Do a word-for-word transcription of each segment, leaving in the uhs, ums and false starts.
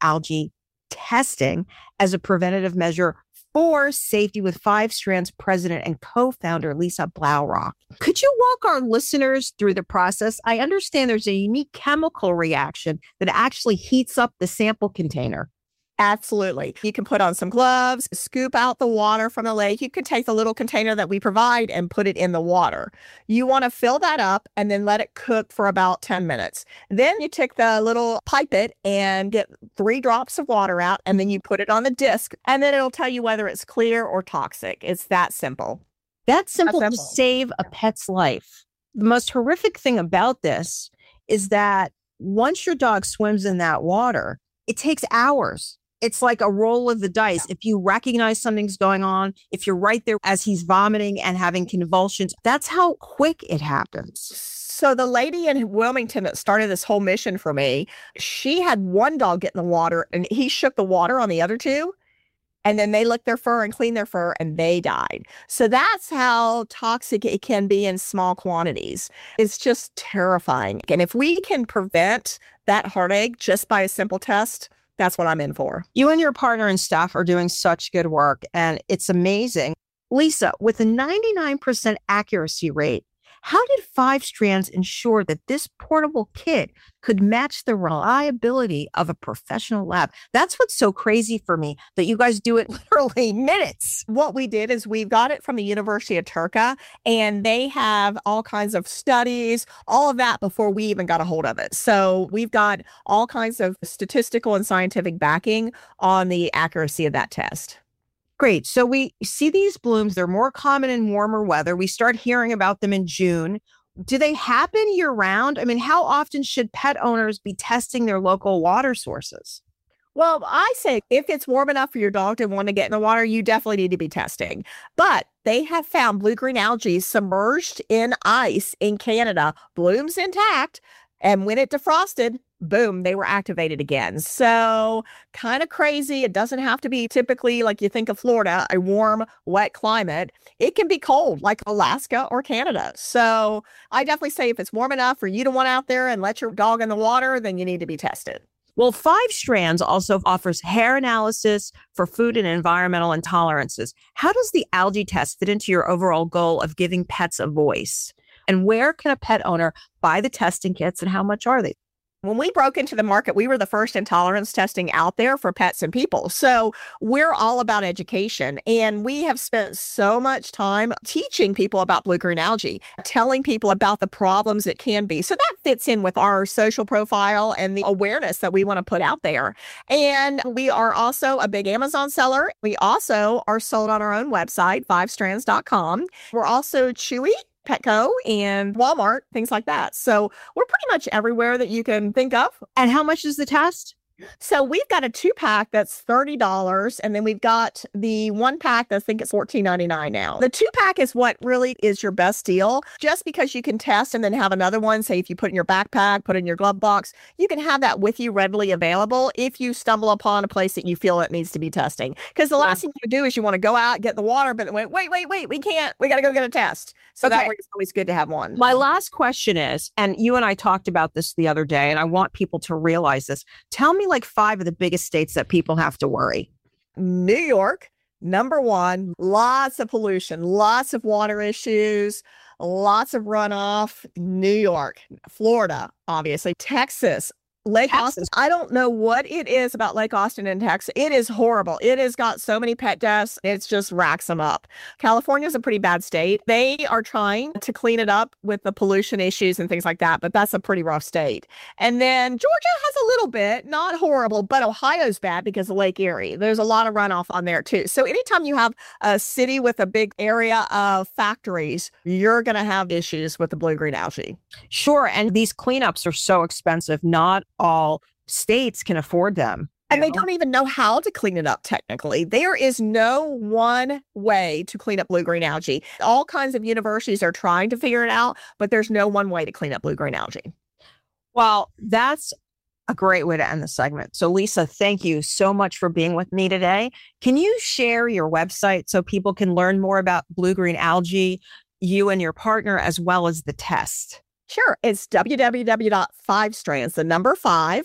algae testing as a preventative measure for safety with Five Strands president and co-founder Lisa Blaurock. Could you walk our listeners through the process? I understand there's a unique chemical reaction that actually heats up the sample container. Absolutely. You can put on some gloves, scoop out the water from the lake. You could take the little container that we provide and put it in the water. You want to fill that up and then let it cook for about ten minutes. Then you take the little pipette and get three drops of water out, and then you put it on the disc, and then it'll tell you whether it's clear or toxic. It's that simple. That's simple, That's to simple. save a pet's life. The most horrific thing about this is that once your dog swims in that water, it takes hours. It's like a roll of the dice. If you recognize something's going on, if you're right there as he's vomiting and having convulsions, that's how quick it happens. So the lady in Wilmington that started this whole mission for me, she had one dog get in the water and he shook the water on the other two. And then they licked their fur and cleaned their fur and they died. So that's how toxic it can be in small quantities. It's just terrifying. And if we can prevent that heartache just by a simple test, that's what I'm in for. You and your partner and staff are doing such good work, and it's amazing. Lisa, with a ninety-nine percent accuracy rate, how did Five Strands ensure that this portable kit could match the reliability of a professional lab? That's what's so crazy for me, that you guys do it literally minutes. What we did is we got it from the University of Turku, and they have all kinds of studies, all of that before we even got a hold of it. So we've got all kinds of statistical and scientific backing on the accuracy of that test. Great. So we see these blooms. They're more common in warmer weather. We start hearing about them in June. Do they happen year round? I mean, how often should pet owners be testing their local water sources? Well, I say if it's warm enough for your dog to want to get in the water, you definitely need to be testing. But they have found blue-green algae submerged in ice in Canada, blooms intact. And when it defrosted, boom, they were activated again. So kind of crazy. It doesn't have to be typically like you think of Florida, a warm, wet climate. It can be cold like Alaska or Canada. So I definitely say if it's warm enough for you to want out there and let your dog in the water, then you need to be tested. Well, Five Strands also offers hair analysis for food and environmental intolerances. How does the algae test fit into your overall goal of giving pets a voice? And where can a pet owner buy the testing kits, and how much are they? When we broke into the market, we were the first intolerance testing out there for pets and people. So we're all about education. And we have spent so much time teaching people about blue-green algae, telling people about the problems it can be. So that fits in with our social profile and the awareness that we want to put out there. And we are also a big Amazon seller. We also are sold on our own website, five strands dot com. We're also Chewy, Petco, and Walmart, things like that. So we're pretty much everywhere that you can think of. And how much is the test? So we've got a two-pack that's thirty dollars, and then we've got the one-pack that I think it's fourteen ninety-nine now. The two-pack is what really is your best deal, just because you can test and then have another one. Say if you put in your backpack, put in your glove box, you can have that with you readily available if you stumble upon a place that you feel it needs to be testing. Because the last yeah. thing you do is you want to go out, get the water, but wait, wait, wait, wait, we can't. We got to go get a test. So okay. that way it's always good to have one. My last question is, and you and I talked about this the other day, and I want people to realize this. Tell me like five of the biggest states that people have to worry. New York, number one, lots of pollution, lots of water issues, lots of runoff. New York, Florida, obviously, Texas, Lake Texas. Austin. I don't know what it is about Lake Austin and Texas. It is horrible. It has got so many pet deaths. It's just racks them up. California is a pretty bad state. They are trying to clean it up with the pollution issues and things like that, but that's a pretty rough state. And then Georgia has a little bit, not horrible, but Ohio's bad because of Lake Erie. There's a lot of runoff on there too. So anytime you have a city with a big area of factories, you're going to have issues with the blue-green algae. Sure. And these cleanups are so expensive. Not all states can afford them. And they don't even know how to clean it up technically. There is no one way to clean up blue-green algae. All kinds of universities are trying to figure it out, but there's no one way to clean up blue-green algae. Well, that's a great way to end the segment. So Lisa, thank you so much for being with me today. Can you share your website so people can learn more about blue-green algae, you and your partner, as well as the test? Sure. It's w w w dot five strands, the number five,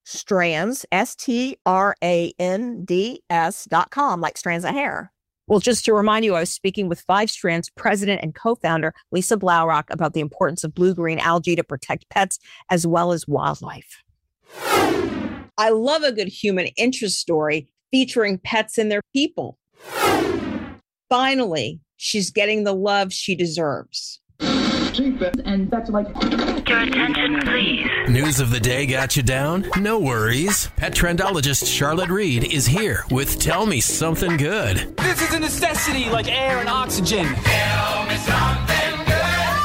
Strands, S T R A N D S dot com, like strands of hair. Well, just to remind you, I was speaking with Five Strands president and co-founder Lisa Blaurock about the importance of blue-green algae to protect pets as well as wildlife. I love a good human interest story featuring pets and their people. Finally, she's getting the love she deserves. And that's like... Your attention, please. News of the day got you down? No worries. Pet trendologist Charlotte Reed is here with Tell Me Something Good. This is a necessity like air and oxygen. Tell me something good.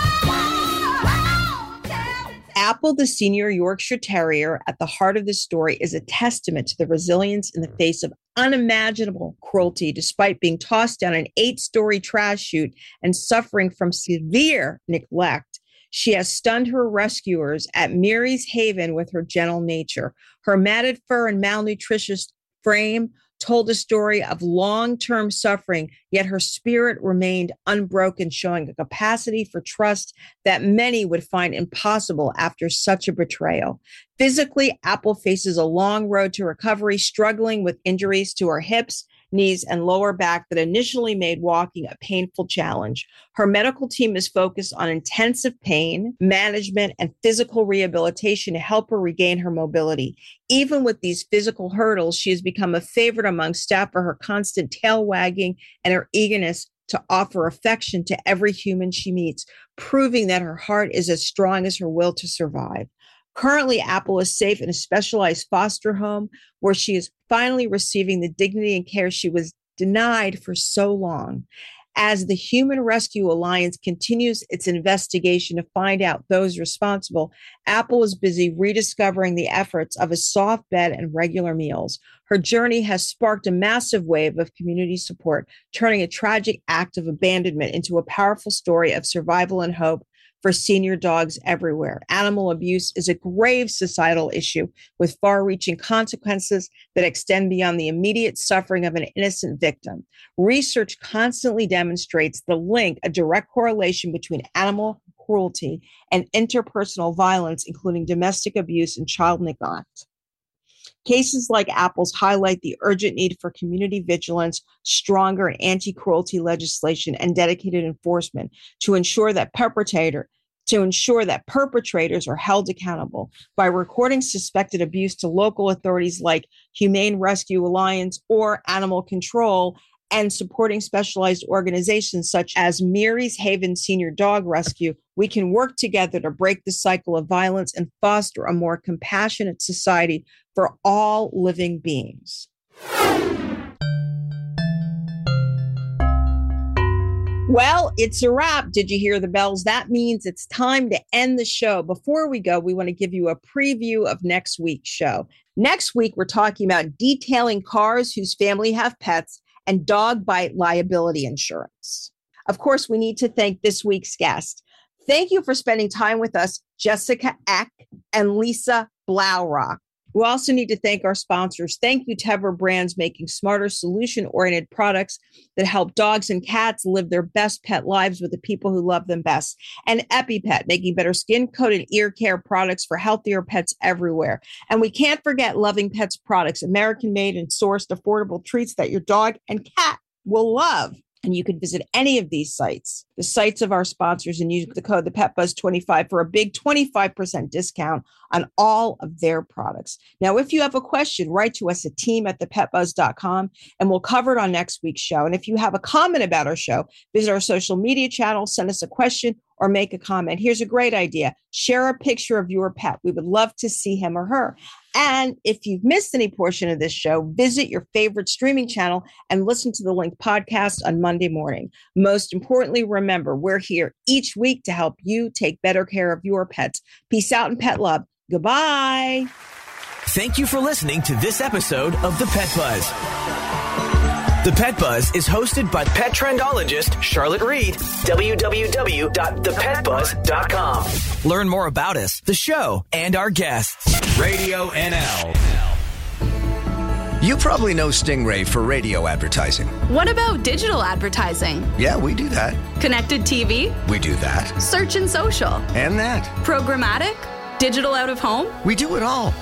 Apple, the senior Yorkshire Terrier, at the heart of this story is a testament to the resilience in the face of unimaginable cruelty, despite being tossed down an eight-story trash chute and suffering from severe neglect. She has stunned her rescuers at Mary's Haven with her gentle nature. Her matted fur and malnutritious frame told a story of long-term suffering, yet her spirit remained unbroken, showing a capacity for trust that many would find impossible after such a betrayal. Physically, Apple faces a long road to recovery, struggling with injuries to her hips, knees, and lower back that initially made walking a painful challenge. Her medical team is focused on intensive pain management and physical rehabilitation to help her regain her mobility. Even with these physical hurdles, she has become a favorite among staff for her constant tail wagging and her eagerness to offer affection to every human she meets, proving that her heart is as strong as her will to survive. Currently, Apple is safe in a specialized foster home where she is finally receiving the dignity and care she was denied for so long. As the Human Rescue Alliance continues its investigation to find out those responsible, Apple is busy rediscovering the efforts of a soft bed and regular meals. Her journey has sparked a massive wave of community support, turning a tragic act of abandonment into a powerful story of survival and hope for senior dogs everywhere. Animal abuse is a grave societal issue with far-reaching consequences that extend beyond the immediate suffering of an innocent victim. Research constantly demonstrates the link, a direct correlation between animal cruelty and interpersonal violence, including domestic abuse and child neglect. Cases like Apple's highlight the urgent need for community vigilance, stronger anti-cruelty legislation, and dedicated enforcement to ensure that perpetrator to ensure that perpetrators are held accountable. By reporting suspected abuse to local authorities like Humane Rescue Alliance or Animal Control, and supporting specialized organizations such as Mary's Haven Senior Dog Rescue, we can work together to break the cycle of violence and foster a more compassionate society for all living beings. Well, it's a wrap. Did you hear the bells? That means it's time to end the show. Before we go, we want to give you a preview of next week's show. Next week, we're talking about detailing cars whose family have pets and dog bite liability insurance. Of course, we need to thank this week's guest. Thank you for spending time with us, Jessica Eck and Lisa Blaurock. We also need to thank our sponsors. Thank you, Tevra Brands, making smarter, solution-oriented products that help dogs and cats live their best pet lives with the people who love them best. And EpiPet, making better skin, coat, and ear care products for healthier pets everywhere. And we can't forget Loving Pets products, American-made and sourced affordable treats that your dog and cat will love. And you can visit any of these sites, the sites of our sponsors, and use the code the Pet Buzz twenty-five for a big twenty-five percent discount on all of their products. Now, if you have a question, write to us at team at the pet buzz dot com and we'll cover it on next week's show. And if you have a comment about our show, visit our social media channel, send us a question or make a comment. Here's a great idea. Share a picture of your pet. We would love to see him or her. And if you've missed any portion of this show, visit your favorite streaming channel and listen to the Link podcast on Monday morning. Most importantly, remember, we're here each week to help you take better care of your pets. Peace out and pet love. Goodbye. Thank you for listening to this episode of The Pet Buzz. The Pet Buzz is hosted by pet trendologist Charlotte Reed. w w w dot the pet buzz dot com. Learn more about us, the show, and our guests. Radio N L. You probably know Stingray for radio advertising. What about digital advertising? Yeah, we do that. Connected T V? We do that. Search and social? And that. Programmatic? Digital out of home? We do it all.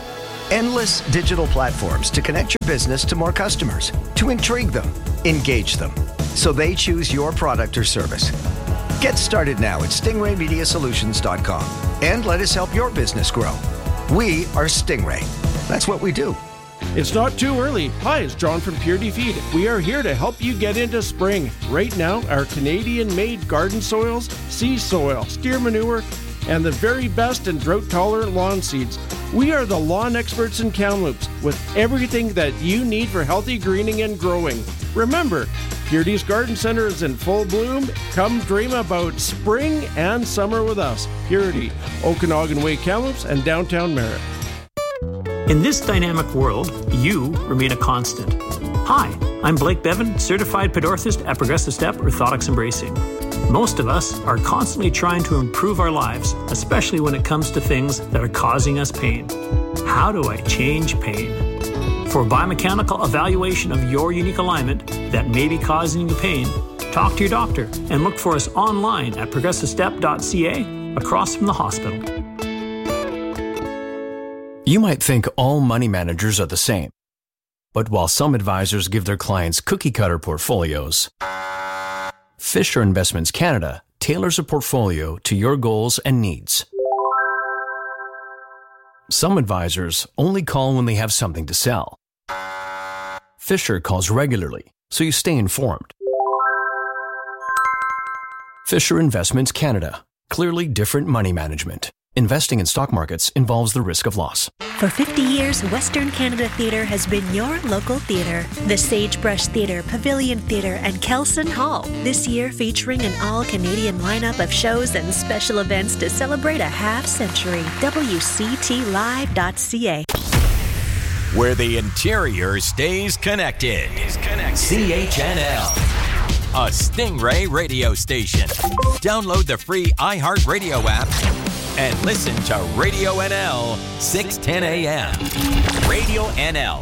Endless digital platforms to connect your business to more customers, to intrigue them, engage them, so they choose your product or service. Get started now at stingray media solutions dot com and let us help your business grow. We are Stingray. That's what we do. It's not too early. Hi, it's John from Purity Feed. We are here to help you get into spring. Right now, our Canadian-made garden soils, sea soil, steer manure, and the very best in drought-tolerant lawn seeds. We are the lawn experts in Kamloops with everything that you need for healthy greening and growing. Remember, Purity's Garden Center is in full bloom. Come dream about spring and summer with us. Purity, Okanagan Way, Kamloops, and downtown Merritt. In this dynamic world, you remain a constant. Hi, I'm Blake Bevan, certified pedorthist at Progressive Step Orthotics Embracing. Most of us are constantly trying to improve our lives, especially when it comes to things that are causing us pain. How do I change pain? For a biomechanical evaluation of your unique alignment that may be causing you pain, talk to your doctor and look for us online at progressive step dot c a across from the hospital. You might think all money managers are the same. But while some advisors give their clients cookie-cutter portfolios, Fisher Investments Canada tailors a portfolio to your goals and needs. Some advisors only call when they have something to sell. Fisher calls regularly, so you stay informed. Fisher Investments Canada. Clearly different money management. Investing in stock markets involves the risk of loss. For fifty years, Western Canada Theatre has been your local theatre. The Sagebrush Theatre, Pavilion Theatre, and Kelson Hall. This year featuring an all-Canadian lineup of shows and special events to celebrate a half century. W C T live dot c a. Where the interior stays connected. Is connected. C H N L. A Stingray radio station. Download the free iHeartRadio app and listen to Radio N L, six ten a.m. Radio N L.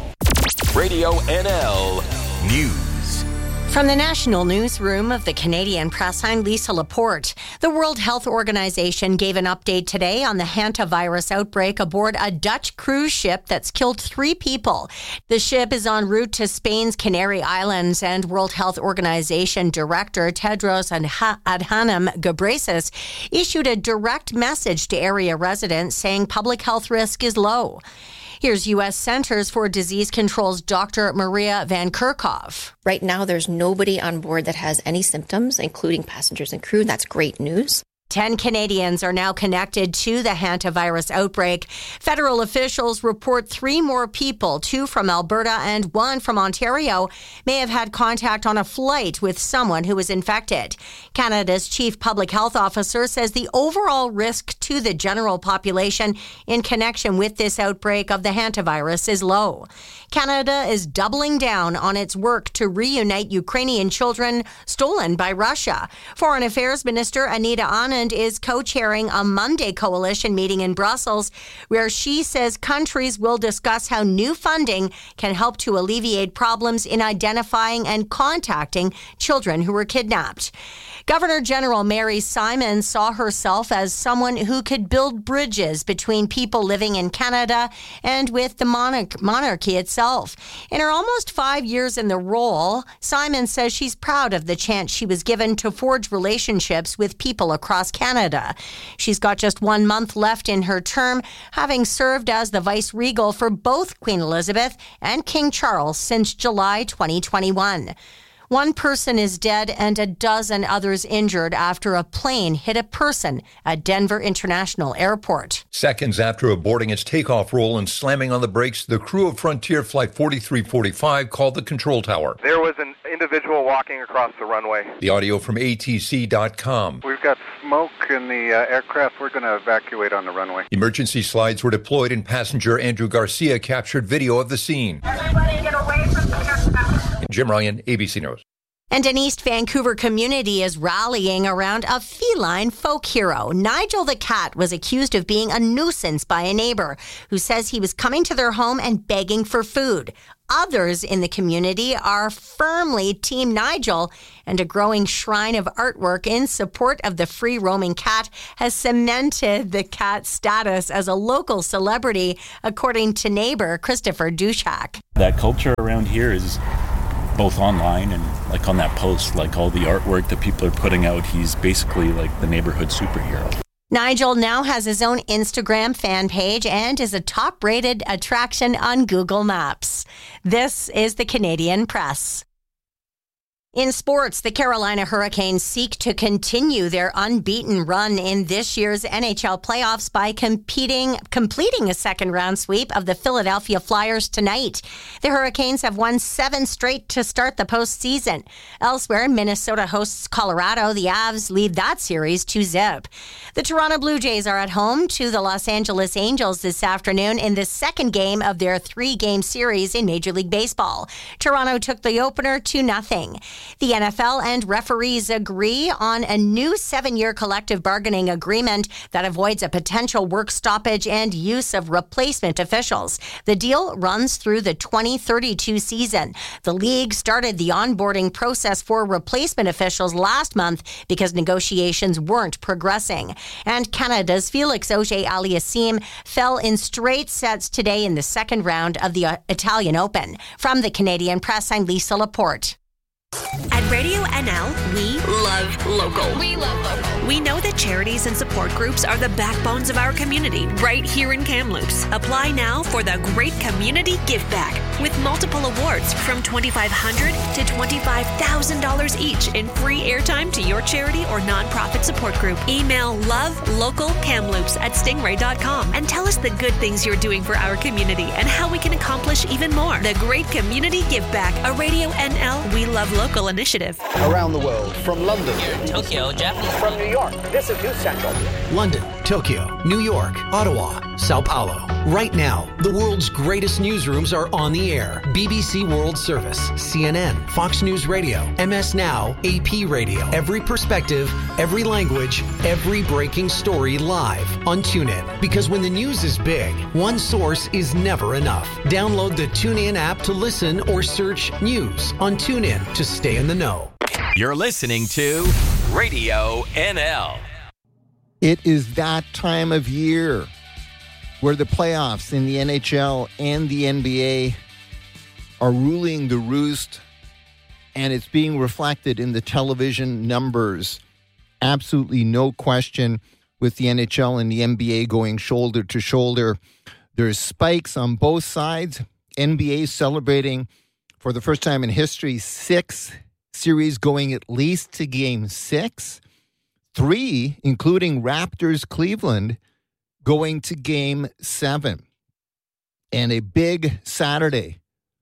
Radio N L News. From the National Newsroom of the Canadian Press, I'm Lisa Laporte. The World Health Organization gave an update today on the hantavirus outbreak aboard a Dutch cruise ship that's killed three people. The ship is en route to Spain's Canary Islands, and World Health Organization Director Tedros Adhanom Ghebreyesus issued a direct message to area residents saying public health risk is low. Here's U S Centers for Disease Control's Doctor Maria Van Kerkhove. Right now, there's nobody on board that has any symptoms, including passengers and crew. That's great news. Ten Canadians are now connected to the hantavirus outbreak. Federal officials report three more people, two from Alberta and one from Ontario, may have had contact on a flight with someone who was infected. Canada's chief public health officer says the overall risk to the general population in connection with this outbreak of the hantavirus is low. Canada is doubling down on its work to reunite Ukrainian children stolen by Russia. Foreign Affairs Minister Anita Anand is co-chairing a Monday coalition meeting in Brussels, where she says countries will discuss how new funding can help to alleviate problems in identifying and contacting children who were kidnapped. Governor General Mary Simon saw herself as someone who could build bridges between people living in Canada and with the monarch- monarchy itself. In her almost five years in the role, Simon says she's proud of the chance she was given to forge relationships with people across Canada. She's got just one month left in her term, having served as the vice-regal for both Queen Elizabeth and King Charles since July twenty twenty-one. One person is dead and a dozen others injured after a plane hit a person at Denver International Airport. Seconds after aborting its takeoff roll and slamming on the brakes, the crew of Frontier Flight forty-three forty-five called the control tower. There was an individual walking across the runway. The audio from A T C dot com. We've got smoke in the uh, aircraft. We're going to evacuate on the runway. Emergency slides were deployed and passenger Andrew Garcia captured video of the scene. Everybody get away from the aircraft. Jim Ryan, A B C News. And an East Vancouver community is rallying around a feline folk hero. Nigel the cat was accused of being a nuisance by a neighbor who says he was coming to their home and begging for food. Others in the community are firmly Team Nigel, and a growing shrine of artwork in support of the free-roaming cat has cemented the cat's status as a local celebrity, according to neighbor Christopher Dushak. That culture around here is both online and like on that post, like all the artwork that people are putting out, he's basically like the neighborhood superhero. Nigel now has his own Instagram fan page and is a top-rated attraction on Google Maps. This is the Canadian Press. In sports, the Carolina Hurricanes seek to continue their unbeaten run in this year's N H L playoffs by competing, completing a second-round sweep of the Philadelphia Flyers tonight. The Hurricanes have won seven straight to start the postseason. Elsewhere, Minnesota hosts Colorado. The Avs lead that series two zip. The Toronto Blue Jays are at home to the Los Angeles Angels this afternoon in the second game of their three-game series in Major League Baseball. Toronto took the opener two nothing. The N F L and referees agree on a new seven-year collective bargaining agreement that avoids a potential work stoppage and use of replacement officials. The deal runs through the twenty thirty-two season. The league started the onboarding process for replacement officials last month because negotiations weren't progressing. And Canada's Felix Auger-Aliassime fell in straight sets today in the second round of the Italian Open. From the Canadian Press, I'm Lisa Laporte. At Radio N L, we love local. We love local. We know that charities and support groups are the backbones of our community right here in Kamloops. Apply now for the Great Community Give Back with multiple awards from twenty-five hundred dollars to twenty-five thousand dollars each in free airtime to your charity or nonprofit support group. Email lovelocalkamloops at stingray dot com and tell us the good things you're doing for our community and how we can accomplish even more. The Great Community Give Back, a Radio N L We Love Local initiative. Around the world, from London, here in Tokyo, Japan, from New York, this is News Central. London, Tokyo, New York, Ottawa, Sao Paulo. Right now, the world's greatest newsrooms are on the air. B B C World Service, C N N, Fox News Radio, M S Now, A P Radio. Every perspective, every language, every breaking story live on TuneIn. Because when the news is big, one source is never enough. Download the TuneIn app to listen or search news on TuneIn to stay in the know. You're listening to Radio N L. It is that time of year where the playoffs in the N H L and the N B A are ruling the roost, and it's being reflected in the television numbers. Absolutely no question with the N H L and the N B A going shoulder to shoulder. There's spikes on both sides. N B A celebrating for the first time in history, six series going at least to game six. Three, including Raptors Cleveland, going to game seven. And a big Saturday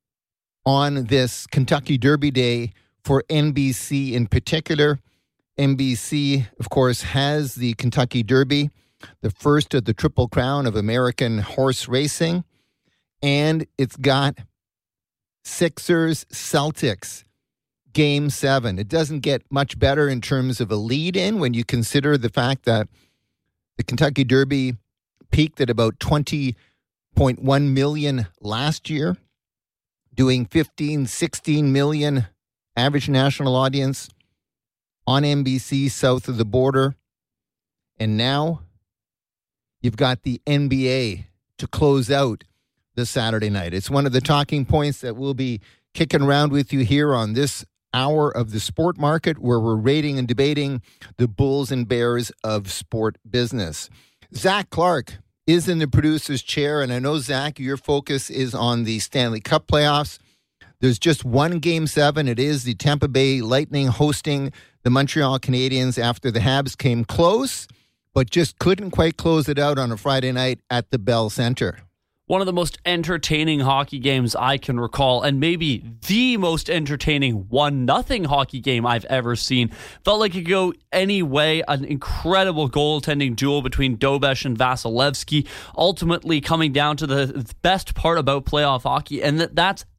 on this Kentucky Derby Day for N B C in particular. N B C, of course, has the Kentucky Derby, the first of the Triple Crown of American horse racing. And it's got Sixers Celtics game seven. It doesn't get much better in terms of a lead-in when you consider the fact that the Kentucky Derby peaked at about twenty point one million last year, doing fifteen, sixteen million average national audience on N B C south of the border. And now you've got the N B A to close out the Saturday night. It's one of the talking points that we'll be kicking around with you here on this hour of the sport market, where we're rating and debating the bulls and bears of sport business. Zach Clark is in the producer's chair, and I know, Zach, your focus is on the Stanley Cup playoffs. There's just one game seven. It is the Tampa Bay Lightning hosting the Montreal Canadiens after the Habs came close, but just couldn't quite close it out on a Friday night at the Bell Center. One of the most entertaining hockey games I can recall, and maybe the most entertaining one nothing hockey game I've ever seen. Felt like it could go any way. An incredible goaltending duel between Dobesh and Vasilevsky, ultimately coming down to the best part about playoff hockey, and that that's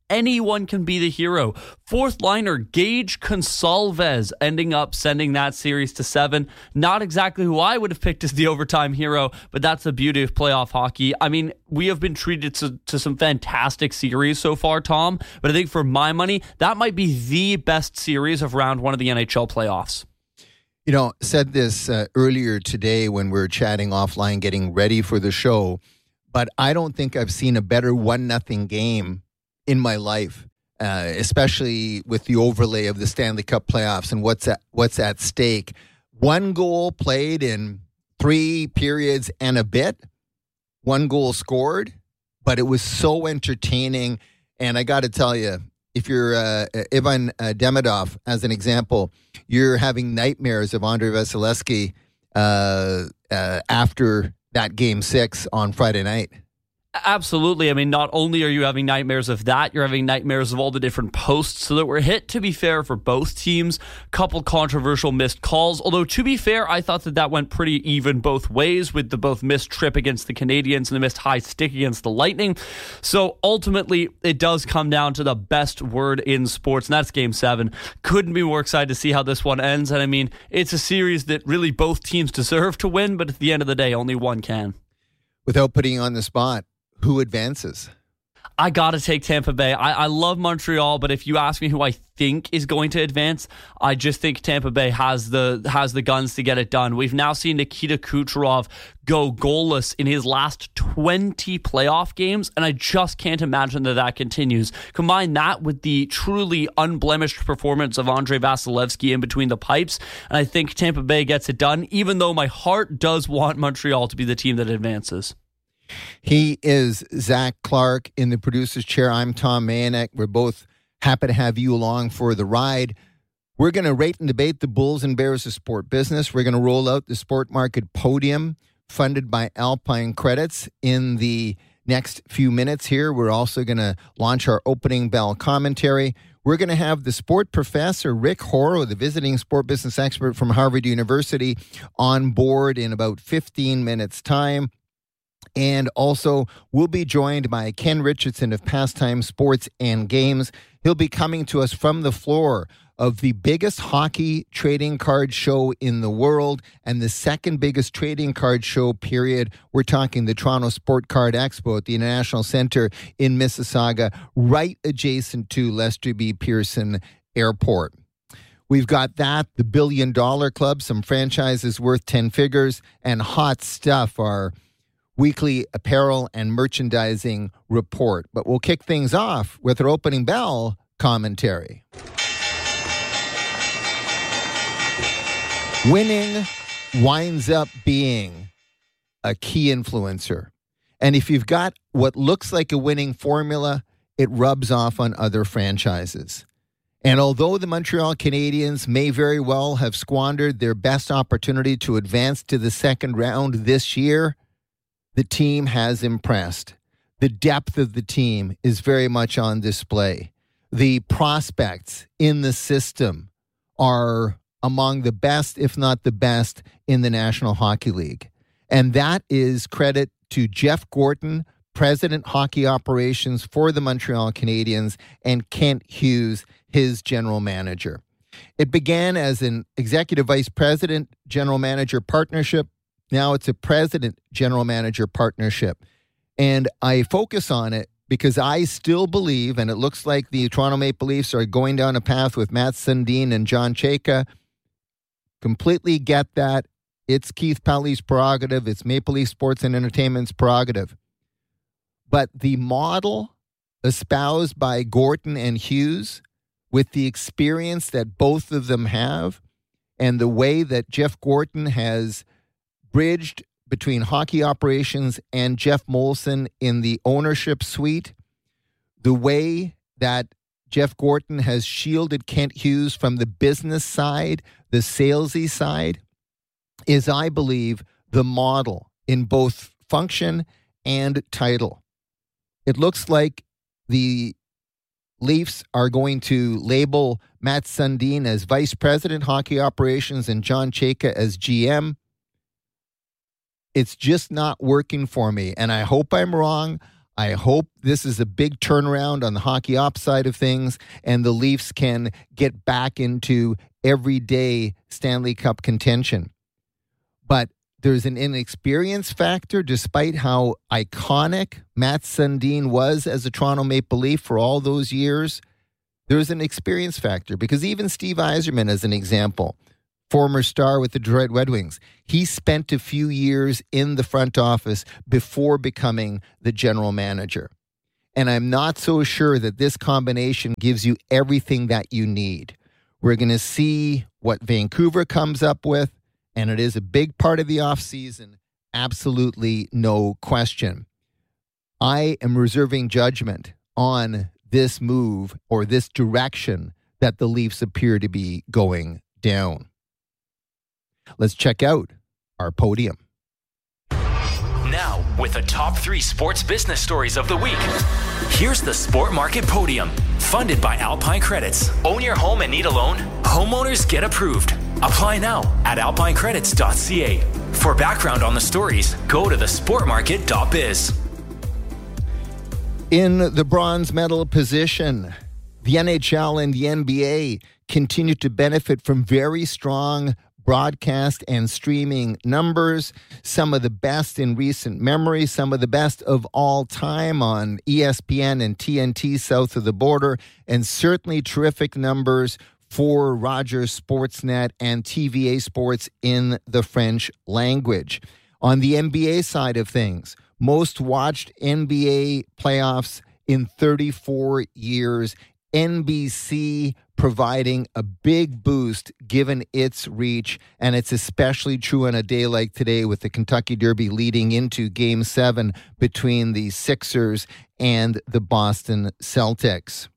anyone can be the hero. Fourth liner Gage Consalves ending up sending that series to seven. Not exactly who I would have picked as the overtime hero, but that's the beauty of playoff hockey. I mean, we have been treated to, to some fantastic series so far, Tom, but I think for my money, that might be the best series of round one of the N H L playoffs. You know, said this uh, earlier today when we were chatting offline, getting ready for the show, but I don't think I've seen a better one nothing game in my life, uh, especially with the overlay of the Stanley Cup playoffs and what's at, what's at stake. One goal played in three periods and a bit, one goal scored, but it was so entertaining. And I got to tell you, if you're uh, Ivan uh, Demidov, as an example, you're having nightmares of Andrei Vasilevsky uh, uh, after that game six on Friday night. Absolutely. I mean, not only are you having nightmares of that, you're having nightmares of all the different posts that were hit, to be fair, for both teams. Couple controversial missed calls. Although, to be fair, I thought that that went pretty even both ways, with the both missed trip against the Canadiens and the missed high stick against the Lightning. So, ultimately, it does come down to the best word in sports, and that's Game seven. Couldn't be more excited to see how this one ends. And, I mean, it's a series that really both teams deserve to win, but at the end of the day, only one can. Without putting you on the spot, who advances? I got to take Tampa Bay. I, I love Montreal, but if you ask me who I think is going to advance, I just think Tampa Bay has the has the guns to get it done. We've now seen Nikita Kucherov go goalless in his last twenty playoff games, and I just can't imagine that that continues. Combine that with the truly unblemished performance of Andrei Vasilevsky in between the pipes, and I think Tampa Bay gets it done, even though my heart does want Montreal to be the team that advances. He is Zach Clark in the producer's chair. I'm Tom Mayanek. We're both happy to have you along for the ride. We're going to rate and debate the Bulls and Bears of sport business. We're going to roll out the Sport Market Podium funded by Alpine Credits in the next few minutes here. We're also going to launch our opening bell commentary. We're going to have the sport professor, Rick Horrow, the visiting sport business expert from Harvard University, on board in about fifteen minutes' time. And also, we'll be joined by Ken Richardson of Pastime Sports and Games. He'll be coming to us from the floor of the biggest hockey trading card show in the world and the second biggest trading card show, period. We're talking the Toronto Sport Card Expo at the International Center in Mississauga, right adjacent to Lester B. Pearson Airport. We've got that, the Billion Dollar Club, some franchises worth ten figures, and hot stuff, our weekly apparel and merchandising report. But we'll kick things off with our opening bell commentary. Winning winds up being a key influencer. And if you've got what looks like a winning formula, it rubs off on other franchises. And although the Montreal Canadiens may very well have squandered their best opportunity to advance to the second round this year, the team has impressed. The depth of the team is very much on display. The prospects in the system are among the best, if not the best, in the National Hockey League. And that is credit to Jeff Gorton, President Hockey Operations for the Montreal Canadiens, and Kent Hughes, his general manager. It began as an executive vice president, general manager partnership. Now it's a president general manager partnership. And I focus on it because I still believe, and it looks like the Toronto Maple Leafs are going down a path with Matt Sundin and John Chayka. Completely get that. It's Keith Pelley's prerogative. It's Maple Leaf Sports and Entertainment's prerogative. But the model espoused by Gorton and Hughes, with the experience that both of them have, and the way that Jeff Gorton has bridged between hockey operations and Jeff Molson in the ownership suite, the way that Jeff Gorton has shielded Kent Hughes from the business side, the salesy side, is, I believe, the model in both function and title. It looks like the Leafs are going to label Matt Sundin as Vice President Hockey Operations and John Chayka as G M. It's just not working for me, and I hope I'm wrong. I hope this is a big turnaround on the hockey ops side of things, and the Leafs can get back into everyday Stanley Cup contention. But there's an inexperience factor, despite how iconic Matt Sundin was as a Toronto Maple Leaf for all those years. There's an experience factor, because even Steve Yzerman, as an example, former star with the Detroit Red Wings, he spent a few years in the front office before becoming the general manager. And I'm not so sure that this combination gives you everything that you need. We're going to see what Vancouver comes up with, and it is a big part of the offseason, absolutely no question. I am reserving judgment on this move or this direction that the Leafs appear to be going down. Let's check out our podium. Now, with the top three sports business stories of the week, here's the Sport Market Podium, funded by Alpine Credits. Own your home and need a loan? Homeowners get approved. Apply now at alpine credits dot c a. For background on the stories, go to the sport market dot biz. In the bronze medal position, the N H L and the N B A continue to benefit from very strong broadcast and streaming numbers, some of the best in recent memory, some of the best of all time on E S P N and T N T south of the border, and certainly terrific numbers for Rogers Sportsnet and T V A Sports in the French language. On the N B A side of things, most watched N B A playoffs in thirty-four years, N B C providing a big boost given its reach, and it's especially true on a day like today with the Kentucky Derby leading into Game seven between the Sixers and the Boston Celtics.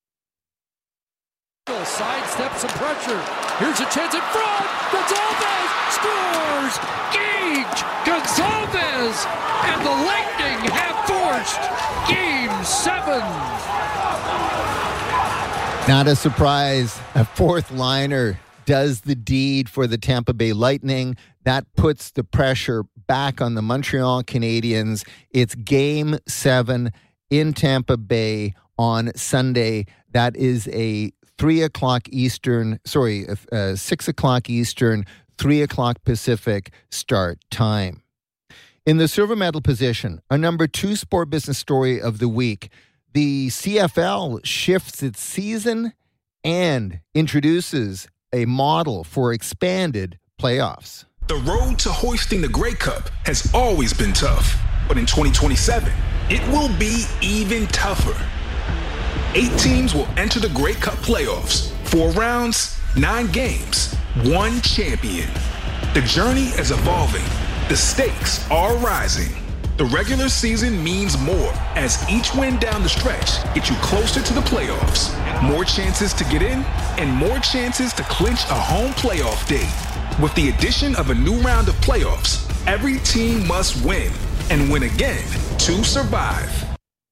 Sidestep some pressure. Here's a chance in front. Gonzalez scores. Gage Gonzalez and the Lightning have forced Game seven. Not a surprise. A fourth liner does the deed for the Tampa Bay Lightning. That puts the pressure back on the Montreal Canadiens. It's Game seven in Tampa Bay on Sunday. That is a three o'clock Eastern, sorry, uh, six o'clock Eastern, three o'clock Pacific start time. In the silver medal position, a number two sport business story of the week. The C F L shifts its season and introduces a model for expanded playoffs. The road to hoisting the Grey Cup has always been tough, but in twenty twenty-seven, it will be even tougher. Eight teams will enter the Grey Cup playoffs. Four rounds, nine games, one champion. The journey is evolving. The stakes are rising. The regular season means more as each win down the stretch gets you closer to the playoffs. More chances to get in and more chances to clinch a home playoff date. With the addition of a new round of playoffs, every team must win and win again to survive.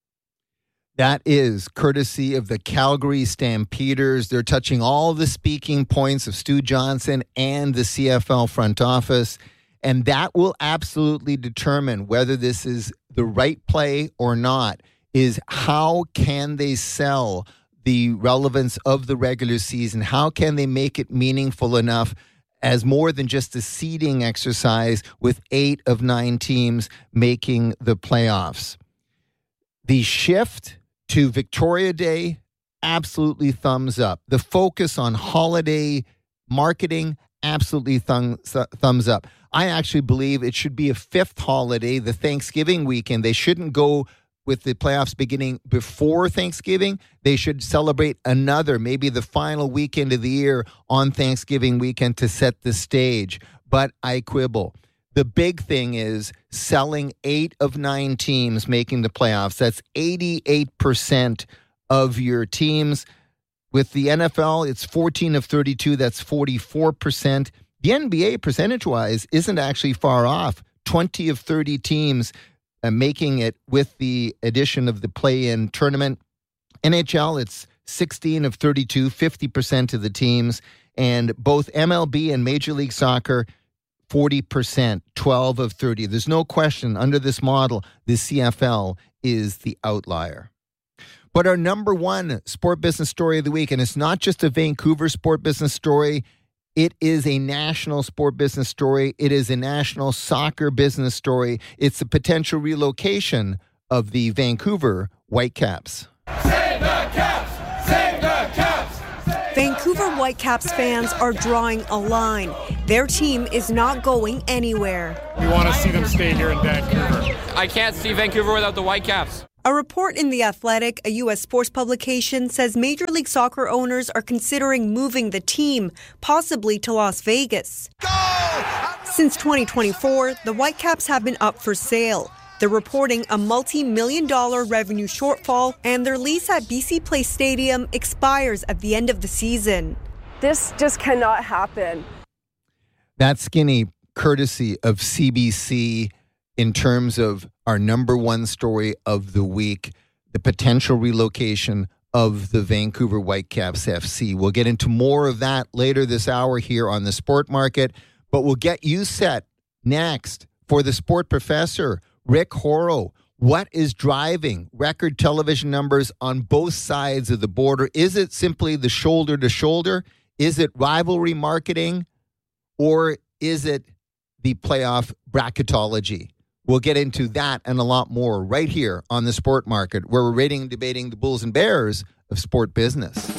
That is courtesy of the Calgary Stampeders. They're touching all the speaking points of Stu Johnson and the C F L front office. And that will absolutely determine whether this is the right play or not, is how can they sell the relevance of the regular season? How can they make it meaningful enough as more than just a seeding exercise with eight of nine teams making the playoffs? The shift to Victoria Day, absolutely thumbs up. The focus on holiday marketing, absolutely thumb, thumbs up. I actually believe it should be a fifth holiday, the Thanksgiving weekend. They shouldn't go with the playoffs beginning before Thanksgiving. They should celebrate another, maybe the final weekend of the year on Thanksgiving weekend to set the stage. But I quibble. The big thing is selling eight of nine teams making the playoffs. That's eighty-eight percent of your teams. With the N F L, it's fourteen of thirty-two. That's forty-four percent. The N B A, percentage-wise, isn't actually far off. twenty of thirty teams uh, making it with the addition of the play-in tournament. N H L, it's sixteen of thirty-two, fifty percent of the teams. And both M L B and Major League Soccer, forty percent, twelve of thirty. There's no question under this model, the C F L is the outlier. But our number one sport business story of the week, and it's not just a Vancouver sport business story, it is a national sport business story. It is a national soccer business story. It's the potential relocation of the Vancouver Whitecaps. Save the Caps! Save the Caps! Vancouver Whitecaps fans are drawing a line. Their team is not going anywhere. We want to see them stay here in Vancouver. I can't see Vancouver without the Whitecaps. A report in The Athletic, a U S sports publication, says Major League Soccer owners are considering moving the team, possibly to Las Vegas. Since twenty twenty-four, the Whitecaps have been up for sale. They're reporting a multi-million dollar revenue shortfall, and their lease at B C Place Stadium expires at the end of the season. This just cannot happen. That's Skinny, courtesy of C B C, in terms of our number one story of the week, the potential relocation of the Vancouver Whitecaps F C. We'll get into more of that later this hour here on the Sport Market, but we'll get you set next for the Sport Professor, Rick Horrow. What is driving record television numbers on both sides of the border? Is it simply the shoulder to shoulder? Is it rivalry marketing? Or is it the playoff bracketology? We'll get into that and a lot more right here on the Sport Market, where we're rating and debating the Bulls and Bears of sport business.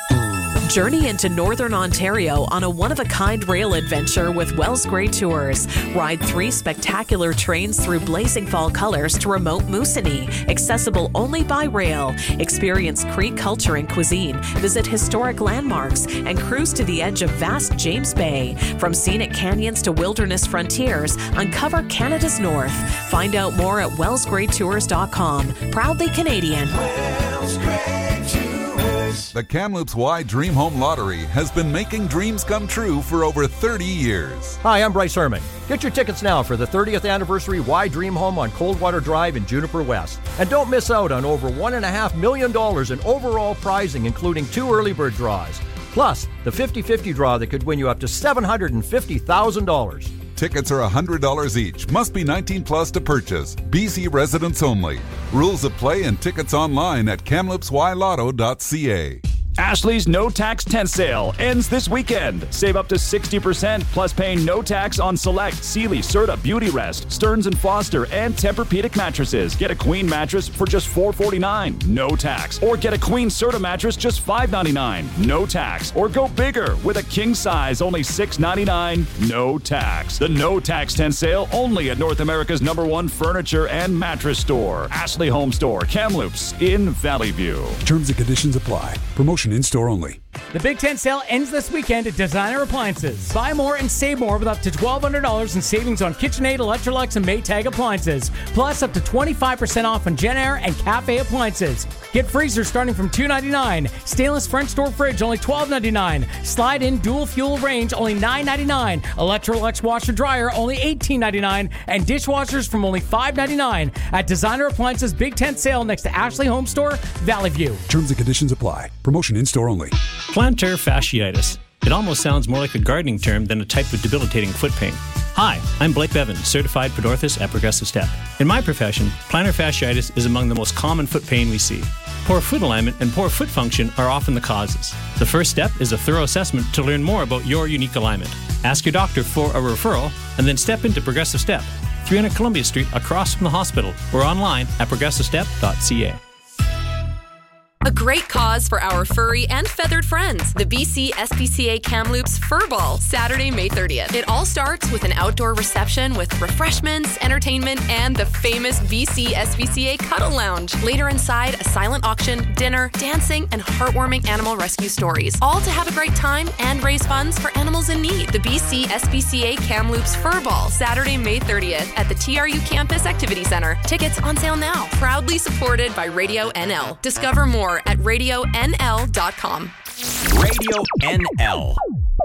Journey into Northern Ontario on a one-of-a-kind rail adventure with Wells Grey Tours. Ride three spectacular trains through blazing fall colors to remote Moosonee, accessible only by rail. Experience Cree culture and cuisine, visit historic landmarks, and cruise to the edge of vast James Bay. From scenic canyons to wilderness frontiers, uncover Canada's North. Find out more at wells grey tours dot com. Proudly Canadian. Wells Grey Tours. The Kamloops Y Dream Home Lottery has been making dreams come true for over thirty years. Hi, I'm Bryce Herman. Get your tickets now for the thirtieth anniversary Y Dream Home on Coldwater Drive in Juniper West. And don't miss out on over one point five million dollars in overall prizing, including two early bird draws. Plus, the fifty-fifty draw that could win you up to seven hundred fifty thousand dollars. Tickets are one hundred dollars each. Must be nineteen plus to purchase. B C residents only. Rules of play and tickets online at kamloops y lotto dot c a. Ashley's No Tax Tent Sale ends this weekend. Save up to sixty percent, plus paying no tax on select Sealy, Serta, Beauty Rest, Stearns and Foster, and Tempur-Pedic mattresses. Get a queen mattress for just four forty-nine, no tax. Or get a queen Serta mattress just five ninety-nine, no tax. Or go bigger with a king size, only six ninety-nine, no tax. The No Tax Tent Sale only at North America's number one furniture and mattress store. Ashley Home Store, Kamloops in Valley View. Terms and conditions apply. Promotion in-store only. The Big Ten sale ends this weekend at Designer Appliances. Buy more and save more with up to twelve hundred dollars in savings on KitchenAid, Electrolux, and Maytag appliances. Plus, up to twenty-five percent off on JennAir and Cafe appliances. Get freezers starting from two ninety-nine. Stainless French door fridge, only twelve ninety-nine. Slide-in dual fuel range, only nine ninety-nine. Electrolux washer dryer, only eighteen ninety-nine. And dishwashers from only five ninety-nine. At Designer Appliances Big Tent sale next to Ashley Home Store, Valley View. Terms and conditions apply. Promotion in-store only. Plantar fasciitis. It almost sounds more like a gardening term than a type of debilitating foot pain. Hi, I'm Blake Bevan, certified podorthist at Progressive Step. In my profession, plantar fasciitis is among the most common foot pain we see. Poor foot alignment and poor foot function are often the causes. The first step is a thorough assessment to learn more about your unique alignment. Ask your doctor for a referral and then step into Progressive Step, three hundred Columbia Street across from the hospital, or online at progressive step dot c a. A great cause for our furry and feathered friends. The B C S P C A Kamloops Fur Ball, Saturday, May thirtieth. It all starts with an outdoor reception with refreshments, entertainment, and the famous B C S P C A Cuddle Lounge. Later inside, a silent auction, dinner, dancing, and heartwarming animal rescue stories. All to have a great time and raise funds for animals in need. The B C S P C A Kamloops Fur Ball, Saturday, May thirtieth at the T R U Campus Activity Center. Tickets on sale now. Proudly supported by Radio N L. Discover more at radio n l dot com. Radio N L.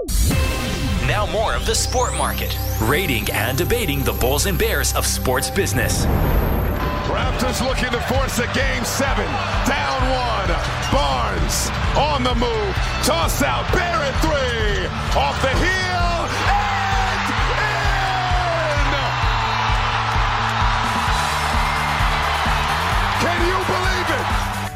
Now more of the Sport Market, rating and debating the Bulls and Bears of sports business. Raptors looking to force a game seven. Down one. Barnes on the move. Toss out. Barrett three. Off the heel. And in! Can you believe it?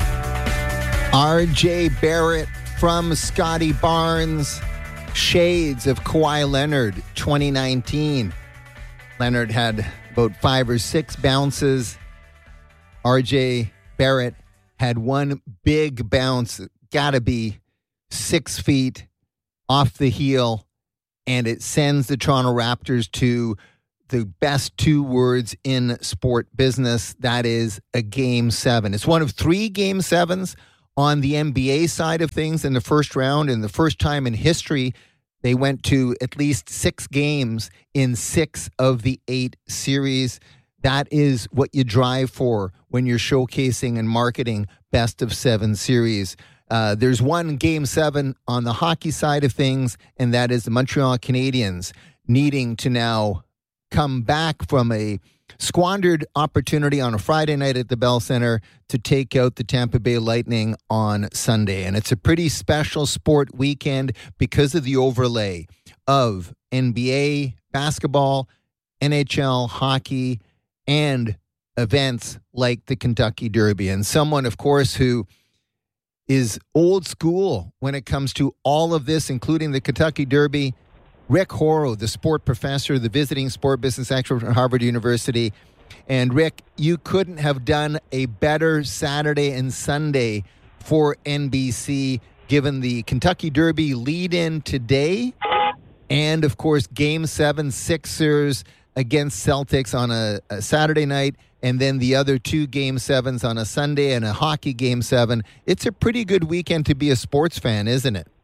R J Barrett from Scotty Barnes. Shades of Kawhi Leonard, twenty nineteen. Leonard had about five or six bounces. R J Barrett had one big bounce, gotta be six feet off the heel, and it sends the Toronto Raptors to the best two words in sport business. That is a game seven. It's one of three game sevens on the N B A side of things in the first round, and the first time in history they went to at least six games in six of the eight series. That is what you drive for when you're showcasing and marketing best of seven series. Uh, there's one game seven on the hockey side of things, and that is the Montreal Canadiens needing to now come back from a squandered opportunity on a Friday night at the Bell Center to take out the Tampa Bay Lightning on Sunday. And it's a pretty special sport weekend because of the overlay of N B A basketball, N H L hockey, and events like the Kentucky Derby. And someone, of course, who is old school when it comes to all of this, including the Kentucky Derby, Rick Horrow, the sport professor, the visiting sport business expert at Harvard University. And Rick, you couldn't have done a better Saturday and Sunday for N B C, given the Kentucky Derby lead-in today, and, of course, Game seven, Sixers against Celtics on a, a Saturday night, and then the other two Game sevens on a Sunday and a hockey Game seven. It's a pretty good weekend to be a sports fan, isn't it?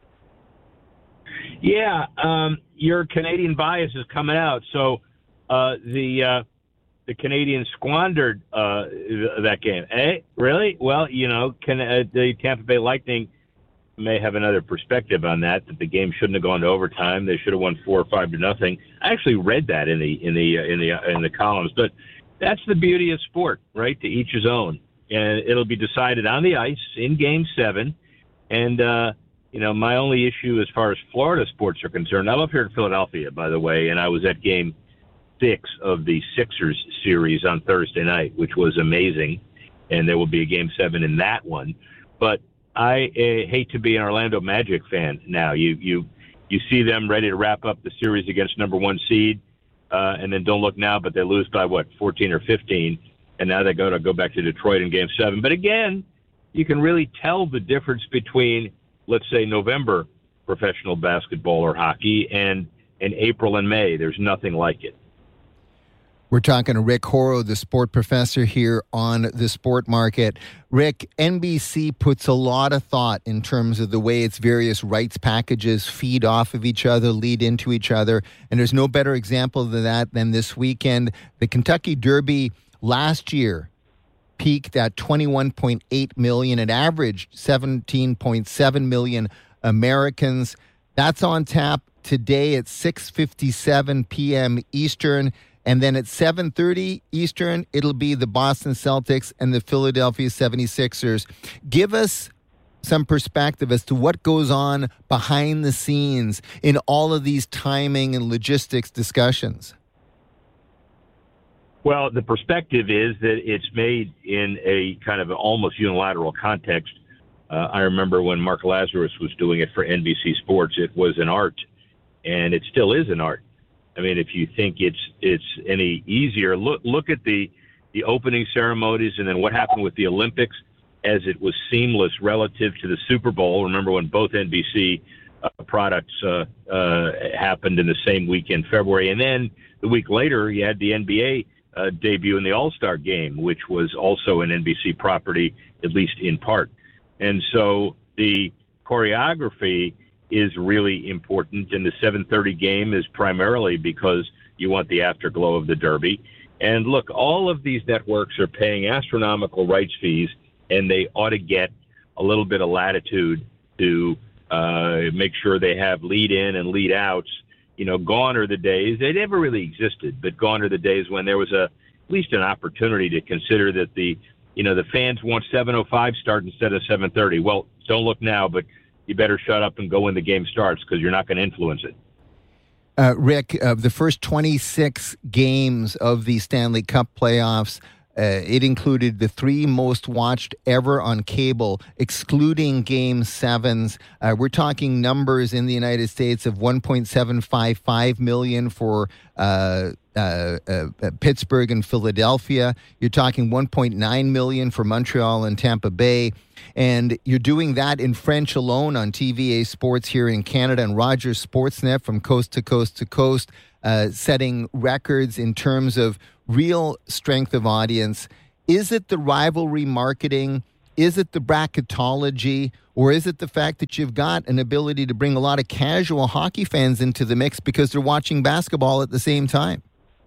Yeah, um, your Canadian bias is coming out. So uh, the uh, the Canadians squandered uh, that game. Eh? Really? Well, you know, can, uh, the Tampa Bay Lightning may have another perspective on that. That the game shouldn't have gone to overtime. They should have won four or five to nothing. I actually read that in the in the uh, in the uh, in the columns. But that's the beauty of sport, right? To each his own, and it'll be decided on the ice in Game Seven, and. Uh, You know, my only issue as far as Florida sports are concerned, I live here in Philadelphia, by the way, and I was at game six of the Sixers series on Thursday night, which was amazing, and there will be a game seven in that one. But I uh, hate to be an Orlando Magic fan now. You you you see them ready to wrap up the series against number one seed, uh, and then don't look now, but they lose by, what, fourteen or fifteen, and now they're going to go back to Detroit in game seven. But again, you can really tell the difference between, let's say, November professional basketball or hockey, and in April and May. There's nothing like it. We're talking to Rick Horrow, the sport professor here on the Sport Market. Rick, N B C puts a lot of thought in terms of the way its various rights packages feed off of each other, lead into each other, and there's no better example of that than this weekend. The Kentucky Derby last year peaked at twenty-one point eight million. It averaged seventeen point seven million Americans. That's on tap today at six fifty-seven p.m. Eastern. And then at seven thirty Eastern, it'll be the Boston Celtics and the Philadelphia seventy-sixers. Give us some perspective as to what goes on behind the scenes in all of these timing and logistics discussions. Well, the perspective is that it's made in a kind of almost unilateral context. Uh, I remember when Mark Lazarus was doing it for N B C Sports, it was an art, and it still is an art. I mean, if you think it's it's any easier, look look at the, the opening ceremonies and then what happened with the Olympics as it was seamless relative to the Super Bowl. Remember when both N B C uh, products uh, uh, happened in the same week in February. And then the week later, you had the N B A Uh, debut in the All-Star game, which was also an N B C property, at least in part. And so the choreography is really important, and the seven thirty game is primarily because you want the afterglow of the Derby. And look, all of these networks are paying astronomical rights fees, and they ought to get a little bit of latitude to uh, make sure they have lead-in and lead-outs. You know, gone are the days, they never really existed, but gone are the days when there was a at least an opportunity to consider that the, you know, the fans want seven oh five start instead of seven thirty. Well, don't look now, but you better shut up and go when the game starts because you're not going to influence it. Uh, Rick, of uh, the first twenty-six games of the Stanley Cup playoffs, Uh, it included the three most watched ever on cable, excluding Game Sevens. Uh, we're talking numbers in the United States of one point seven five five million for uh, uh, uh, Pittsburgh and Philadelphia. You're talking one point nine million for Montreal and Tampa Bay. And you're doing that in French alone on T V A Sports here in Canada, and Rogers Sportsnet from coast to coast to coast, uh, setting records in terms of real strength of audience. Is it the rivalry marketing? Is it the bracketology? Or is it the fact that you've got an ability to bring a lot of casual hockey fans into the mix because they're watching basketball at the same time?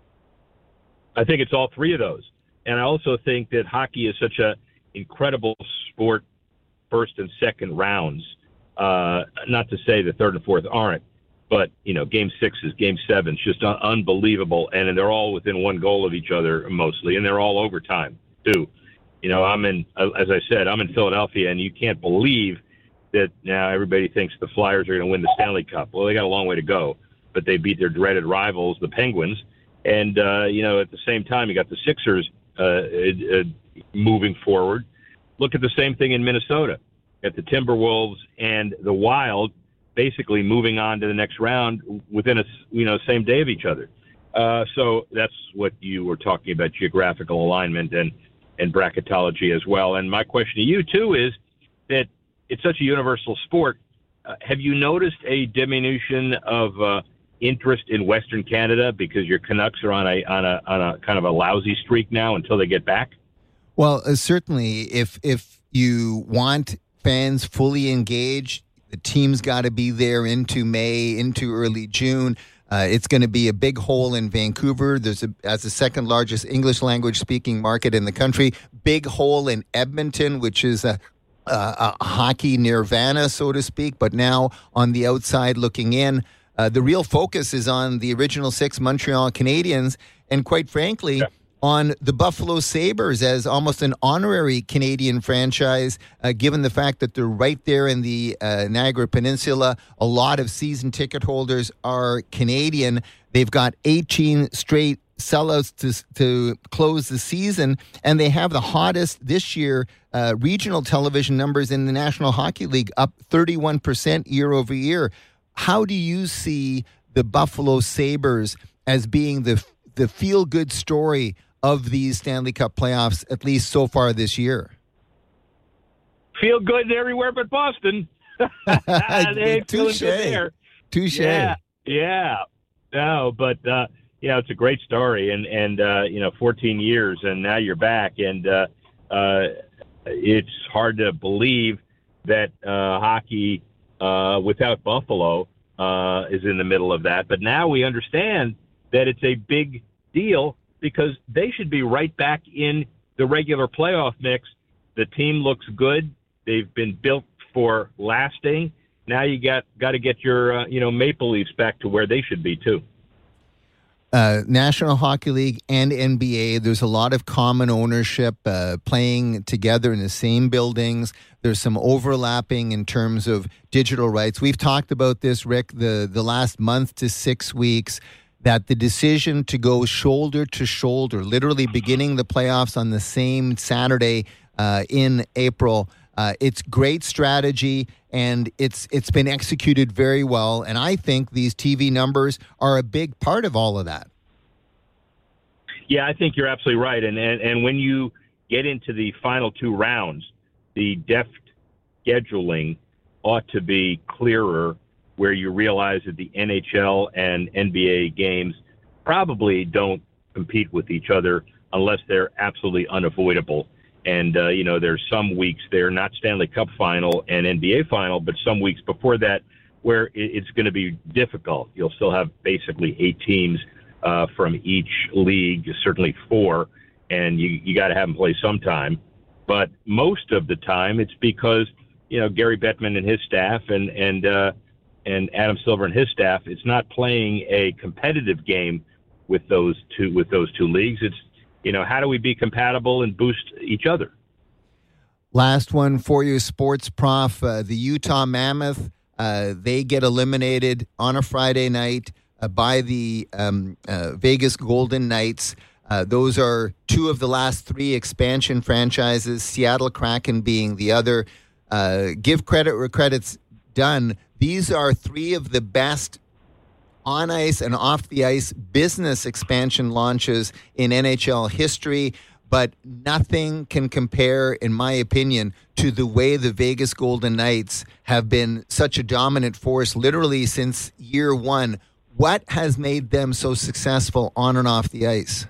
I think it's all three of those. And I also think that hockey is such an incredible sport, first and second rounds. Uh, not to say the third and fourth aren't. But, you know, game sixes, game sevens, just un- unbelievable. And they're all within one goal of each other mostly. And they're all overtime, too. You know, I'm in, as I said, I'm in Philadelphia, and you can't believe that now everybody thinks the Flyers are going to win the Stanley Cup. Well, they got a long way to go. But they beat their dreaded rivals, the Penguins. And, uh, you know, at the same time, you got the Sixers uh, uh, moving forward. Look at the same thing in Minnesota. At the Timberwolves and the Wild basically moving on to the next round within a, you know, same day of each other. Uh, so that's what you were talking about, geographical alignment and, and bracketology as well. And my question to you, too, is that it's such a universal sport. Uh, have you noticed a diminution of uh, interest in Western Canada because your Canucks are on a, on a, on a kind of a lousy streak now until they get back? Well, uh, certainly if, if you want fans fully engaged, the team's got to be there into May, into early June. Uh, it's going to be a big hole in Vancouver. There's a, as the second largest English language speaking market in the country. Big hole in Edmonton, which is a, a, a hockey nirvana, so to speak. But now on the outside looking in, uh, the real focus is on the original six Montreal Canadiens. And quite frankly, yeah. on the Buffalo Sabres as almost an honorary Canadian franchise, uh, given the fact that they're right there in the uh, Niagara Peninsula. A lot of season ticket holders are Canadian. They've got eighteen straight sellouts to, to close the season, and they have the hottest this year uh, regional television numbers in the National Hockey League, up thirty-one percent year over year. How do you see the Buffalo Sabres as being the the feel-good story of these Stanley Cup playoffs, at least so far this year? Feel good everywhere but Boston. They ain't feeling good there. Touche. Yeah, yeah. No, but, uh, yeah, it's a great story. And, and uh, you know, fourteen years, and now you're back. And uh, uh, it's hard to believe that uh, hockey uh, without Buffalo uh, is in the middle of that. But now we understand that it's a big deal, because they should be right back in the regular playoff mix. The team looks good. They've been built for lasting. Now you got got to get your uh, you know Maple Leafs back to where they should be too. Uh, National Hockey League and N B A, there's a lot of common ownership, uh, playing together in the same buildings. There's some overlapping in terms of digital rights. We've talked about this, Rick, the, the last month to six weeks. That the decision to go shoulder to shoulder, literally beginning the playoffs on the same Saturday uh, in April, uh, it's great strategy, and it's it's been executed very well. And I think these T V numbers are a big part of all of that. Yeah, I think you're absolutely right. And and, and when you get into the final two rounds, the deft scheduling ought to be clearer, where you realize that the N H L and N B A games probably don't compete with each other unless they're absolutely unavoidable. And, uh, you know, there's some weeks they're not Stanley Cup final and N B A final, but some weeks before that where it's going to be difficult. You'll still have basically eight teams uh, from each league, certainly four, and you, you got to have them play sometime. But most of the time it's because, you know, Gary Bettman and his staff and, and, uh, and Adam Silver and his staff, it's not playing a competitive game with those two with those two leagues. It's, you know, how do we be compatible and boost each other? Last one for you, Sports Prof. Uh, the Utah Mammoth, uh, they get eliminated on a Friday night uh, by the um, uh, Vegas Golden Knights. Uh, those are two of the last three expansion franchises, Seattle Kraken being the other. Uh, give credit where credit's done. These are three of the best on ice and off the ice business expansion launches in N H L history, but nothing can compare, in my opinion, to the way the Vegas Golden Knights have been such a dominant force literally since year one. What has made them so successful on and off the ice?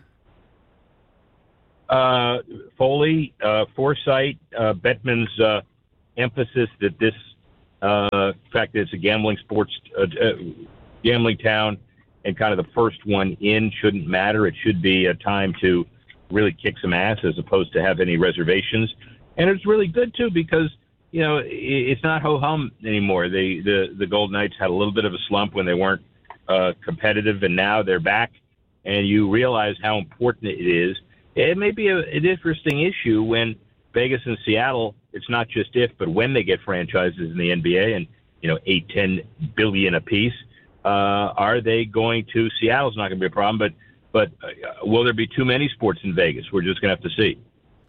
Uh, Foley, uh, foresight, uh, Bettman's uh, emphasis that this uh, fact that it's a gambling sports, uh, uh, gambling town, and kind of the first one in shouldn't matter. It should be a time to really kick some ass as opposed to have any reservations. And it's really good too because you know it's not ho hum anymore. They, the the Golden Knights had a little bit of a slump when they weren't uh, competitive, and now they're back. And you realize how important it is. It may be a, an interesting issue when Vegas and Seattle, it's not just if, but when they get franchises in the N B A and, you know, eight, ten billion apiece, uh, are they going to, Seattle's not going to be a problem, but, but uh, will there be too many sports in Vegas? We're just going to have to see.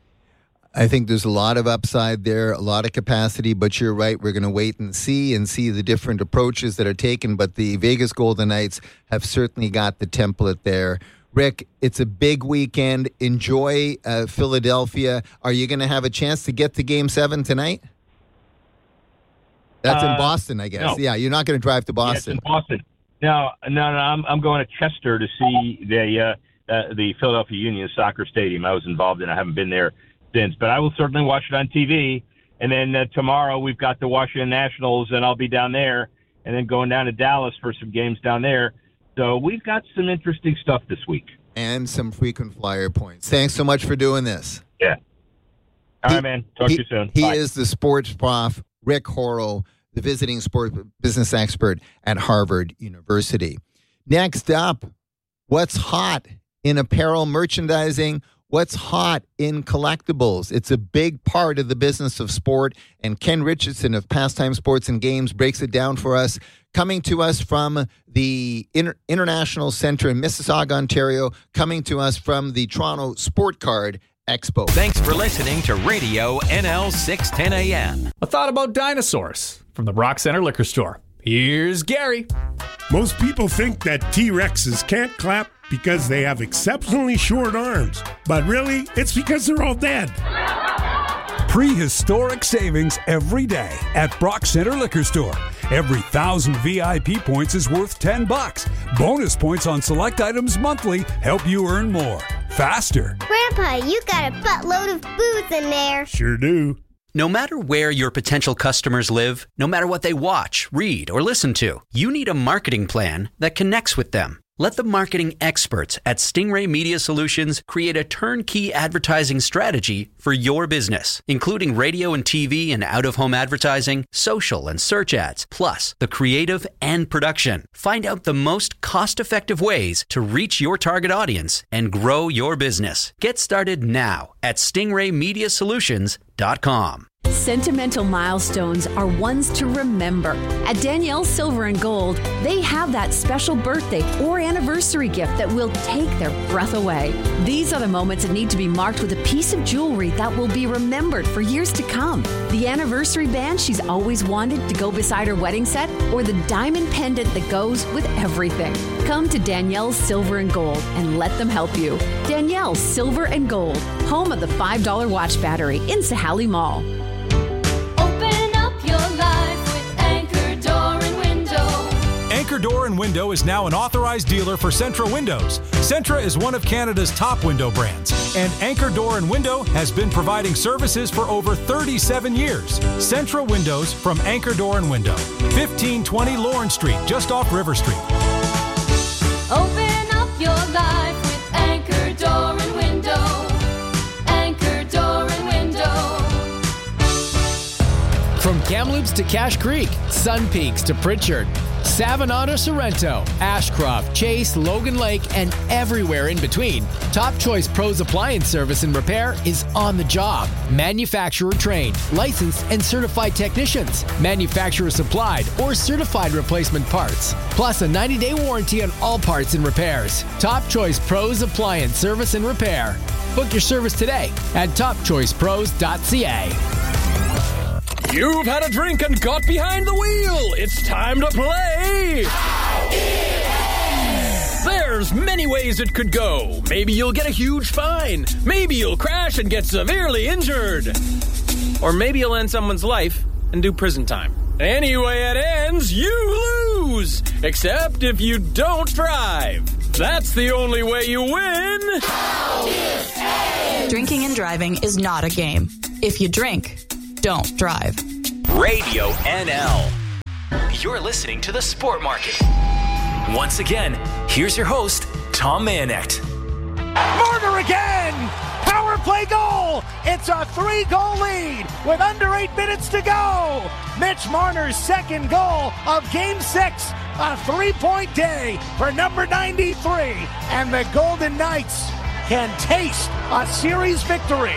I think there's a lot of upside there, a lot of capacity, but you're right. We're going to wait and see and see the different approaches that are taken. But the Vegas Golden Knights have certainly got the template there. Rick, it's a big weekend. Enjoy uh, Philadelphia. Are you going to have a chance to get to Game seven tonight? That's uh, in Boston, I guess. No. Yeah, you're not going to drive to Boston. Yes, in Boston. No, no, no. I'm, I'm going to Chester to see the uh, uh, the Philadelphia Union soccer stadium. I was involved in. I haven't been there since, but I will certainly watch it on T V. And then uh, tomorrow we've got the Washington Nationals, and I'll be down there, and then going down to Dallas for some games down there. So we've got some interesting stuff this week. And some frequent flyer points. Thanks so much for doing this. Yeah. All he, right, man. Talk he, to you soon. He Bye. is the sports prof, Rick Horrow, the visiting sports business expert at Harvard University. Next up, what's hot in apparel merchandising? What's hot in collectibles? It's a big part of the business of sport, and Ken Richardson of Pastime Sports and Games breaks it down for us. Coming to us from the Inter- International Center in Mississauga, Ontario, coming to us from the Toronto Sport Card Expo. Thanks for listening to Radio N L six ten A M. A thought about dinosaurs from the Brock Center Liquor Store. Here's Gary. Most people think that T-Rexes can't clap because they have exceptionally short arms. But really, it's because they're all dead. Prehistoric savings every day at Brock Center Liquor Store. Every thousand V I P points is worth ten bucks. Bonus points on select items monthly help you earn more. Faster. Grandpa, you got a buttload of booze in there. Sure do. No matter where your potential customers live, no matter what they watch, read, or listen to, you need a marketing plan that connects with them. Let the marketing experts at Stingray Media Solutions create a turnkey advertising strategy for your business, including radio and T V and out-of-home advertising, social and search ads, plus the creative and production. Find out the most cost-effective ways to reach your target audience and grow your business. Get started now at stingray media solutions dot com. Sentimental milestones are ones to remember. At Danielle Silver and Gold, they have that special birthday or anniversary gift that will take their breath away. These are the moments that need to be marked with a piece of jewelry that will be remembered for years to come. The anniversary band she's always wanted to go beside her wedding set, or the diamond pendant that goes with everything. Come to Danielle's Silver and Gold and let them help you. Danielle's Silver and Gold, home of the five dollar watch battery in Sahali Mall. Anchor Door and Window is now an authorized dealer for Centra Windows. Centra is one of Canada's top window brands, and Anchor Door and Window has been providing services for over thirty-seven years. Centra Windows from Anchor Door and Window, fifteen twenty Lawrence Street, just off River Street. Open up your life with Anchor Door and Window. Anchor Door and Window. From Kamloops to Cache Creek, Sun Peaks to Pritchard, Savannah to Sorrento, Ashcroft, Chase, Logan Lake, and everywhere in between, Top Choice Pros Appliance Service and Repair is on the job. Manufacturer trained, licensed, and certified technicians. Manufacturer supplied or certified replacement parts. Plus a ninety-day warranty on all parts and repairs. Top Choice Pros Appliance Service and Repair. Book your service today at top choice pros dot c a. You've had a drink and got behind the wheel. It's time to play. There's many ways it could go. Maybe you'll get a huge fine. Maybe you'll crash and get severely injured. Or maybe you'll end someone's life and do prison time. Anyway it ends, you lose. Except if you don't drive. That's the only way you win. Drinking and driving is not a game. If you drink, don't drive. Radio N L. You're listening to The Sport Market. Once again, here's your host, Tom Mayenknecht. Marner again! Power play goal! It's a three-goal lead with under eight minutes to go. Mitch Marner's second goal of Game six. A three-point day for number ninety-three. And the Golden Knights can taste a series victory.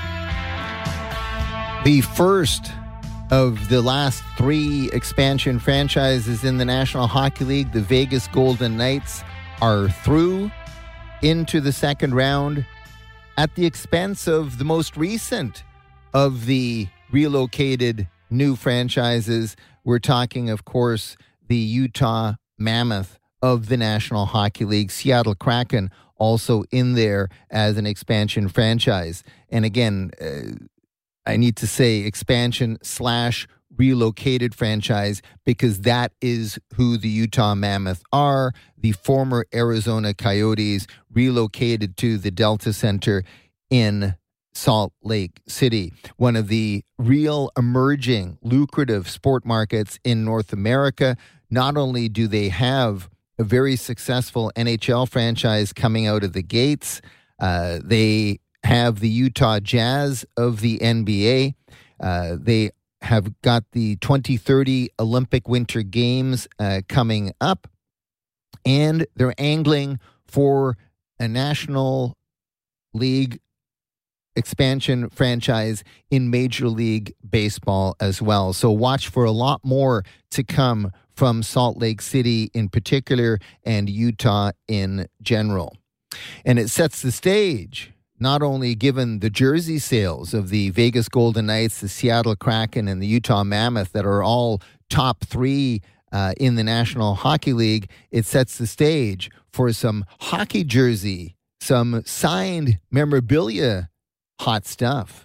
The first of the last three expansion franchises in the National Hockey League, the Vegas Golden Knights, are through into the second round at the expense of the most recent of the relocated new franchises. We're talking, of course, the Utah Mammoth of the National Hockey League, Seattle Kraken, also in there as an expansion franchise. And again, uh, I need to say expansion slash relocated franchise because that is who the Utah Mammoth are, the former Arizona Coyotes relocated to the Delta Center in Salt Lake City, one of the real emerging lucrative sport markets in North America. Not only do they have a very successful N H L franchise coming out of the gates, uh, they have the Utah Jazz of the N B A. Uh, they have got the twenty thirty Olympic Winter Games uh, coming up, and they're angling for a National League expansion franchise in Major League Baseball as well. So watch for a lot more to come from Salt Lake City in particular and Utah in general. And it sets the stage, not only given the jersey sales of the Vegas Golden Knights, the Seattle Kraken, and the Utah Mammoth that are all top three uh, in the National Hockey League, it sets the stage for some hockey jersey, some signed memorabilia, hot stuff.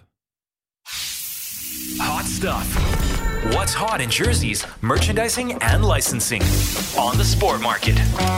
Hot stuff. What's hot in jerseys, merchandising, and licensing on the Sport Market.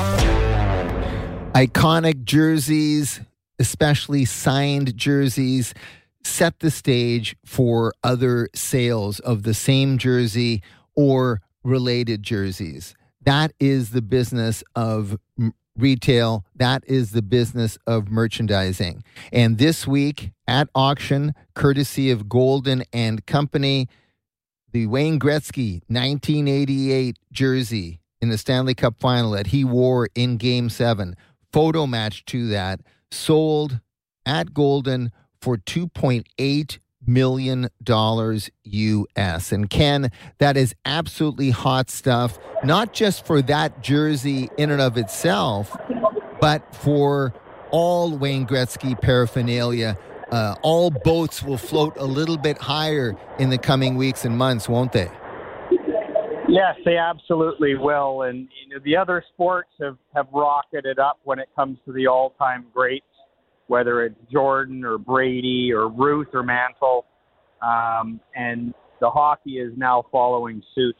Iconic jerseys, especially signed jerseys, set the stage for other sales of the same jersey or related jerseys. That is the business of m- retail. That is the business of merchandising. And this week at auction, courtesy of Golden and Company, the Wayne Gretzky nineteen eighty-eight jersey in the Stanley Cup final that he wore in Game seven, photo match to that, sold at Golden for two point eight million dollars U S. And Ken, that is absolutely hot stuff, not just for that jersey in and of itself, but for all Wayne Gretzky paraphernalia. Uh, all boats will float a little bit higher in the coming weeks and months, won't they? Yes, they absolutely will. And you know, the other sports have, have rocketed up when it comes to the all-time greats, whether it's Jordan or Brady or Ruth or Mantle. Um, and the hockey is now following suit.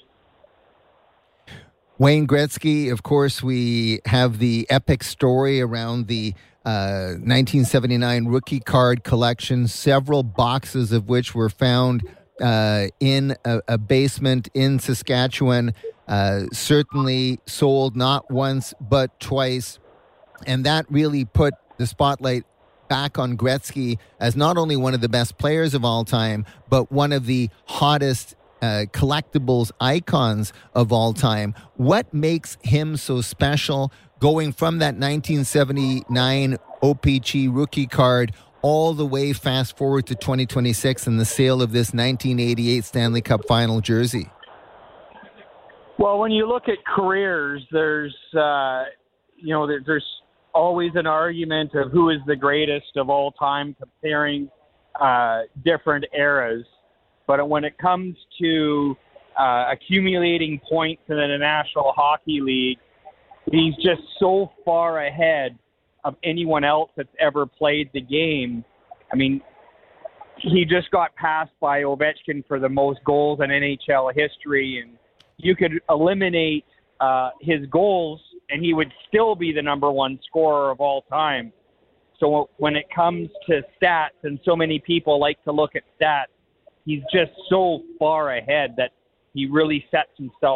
Wayne Gretzky, of course, we have the epic story around the uh, nineteen seventy-nine rookie card collection, several boxes of which were found uh, in a, a basement in Saskatchewan, uh, certainly sold not once but twice. And that really put the spotlight back on Gretzky as not only one of the best players of all time, but one of the hottest uh, collectibles icons of all time. What makes him so special, going from that nineteen seventy-nine O P G rookie card all the way fast forward to twenty twenty-six and the sale of this nineteen eighty-eight Stanley Cup Final jersey? Well, when you look at careers, there's, uh, you know, there, there's always an argument of who is the greatest of all time, comparing uh, different eras. But when it comes to uh, accumulating points in the National Hockey League, he's just so far ahead of anyone else that's ever played the game. I mean, he just got passed by Ovechkin for the most goals in N H L history, and you could eliminate uh, his goals, and he would still be the number one scorer of all time. So when it comes to stats, and so many people like to look at stats, he's just so far ahead that he really sets himself